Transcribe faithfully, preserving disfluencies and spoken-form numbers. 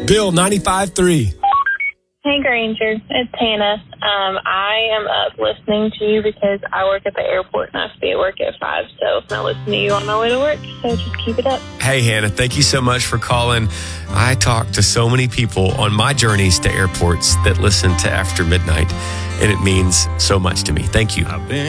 Bill ninety-five three. Hey, Granger. It's Hannah. Um, I am up listening to you because I work at the airport and I have to be at work at five, so I listen to you on my way to work, so just keep it up. Hey, Hannah, thank you so much for calling. I talk to so many people on my journeys to airports that listen to After Midnight, and it means so much to me. Thank you. I've been